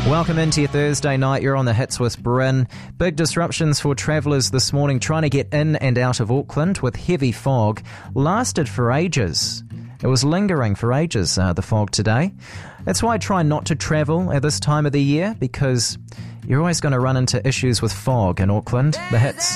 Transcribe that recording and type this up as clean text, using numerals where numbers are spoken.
Welcome into your Thursday night. You're on the Hits with Bryn. Big disruptions for travellers this morning trying to get in and out of Auckland with heavy fog. Lasted for ages. It was lingering for ages, the fog today. That's why I try not to travel at this time of the year, because you're always going to run into issues with fog in Auckland. The Hits.